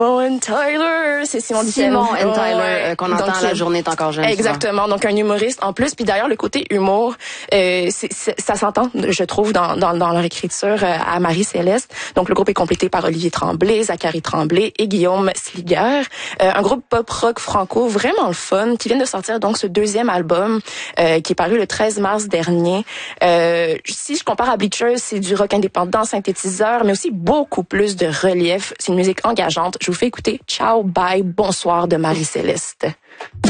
Simon Tyler, c'est Simon Tyler, qu'on entend La journée est encore jeune. Exactement, donc un humoriste en plus. Puis d'ailleurs, le côté humour, ça s'entend, je trouve, dans leur écriture à Marie-Céleste. Donc le groupe est complété par Olivier Tremblay, Zachary Tremblay et Guillaume Sliger. Un groupe pop-rock franco vraiment le fun, qui vient de sortir donc ce deuxième album qui est paru le 13 mars dernier. Si je compare à Bleachers, c'est du rock indépendant, synthétiseur, mais aussi beaucoup plus de relief. C'est une musique engageante. Je vous fais écouter Ciao, bye, bonsoir de Marie-Céleste.